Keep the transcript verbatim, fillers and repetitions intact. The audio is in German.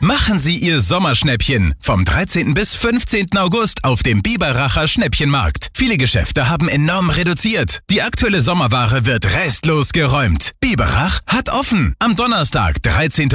Machen Sie Ihr Sommerschnäppchen vom dreizehnten bis fünfzehnten August auf dem Biberacher Schnäppchenmarkt. Viele Geschäfte haben enorm reduziert. Die aktuelle Sommerware wird restlos geräumt. Biberach hat offen. Am Donnerstag, dreizehnten